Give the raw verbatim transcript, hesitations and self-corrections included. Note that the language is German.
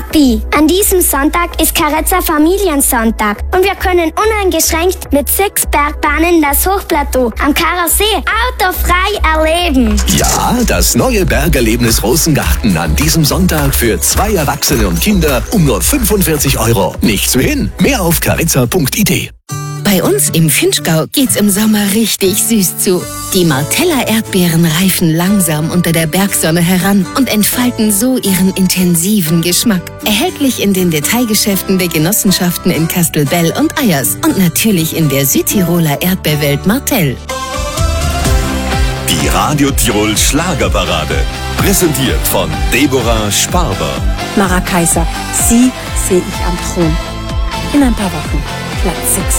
Papi, an diesem Sonntag ist Carezza Familiensonntag und wir können uneingeschränkt mit sechs Bergbahnen das Hochplateau am Karasee autofrei erleben. Ja, das neue Bergerlebnis Rosengarten an diesem Sonntag für zwei Erwachsene und Kinder um nur fünfundvierzig Euro. Nicht zu hin. Mehr auf carezza punkt i t. Bei uns im Finchgau geht's im Sommer richtig süß zu. Die Martella-Erdbeeren reifen langsam unter der Bergsonne heran und entfalten so ihren intensiven Geschmack. Erhältlich in den Detailgeschäften der Genossenschaften in Kastelbell und Eyers und natürlich in der Südtiroler Erdbeerwelt Martell. Die Radio Tirol Schlagerparade. Präsentiert von Deborah Sparber. Mara Kaiser, Sie sehe ich am Thron. In ein paar Wochen, Platz sechs.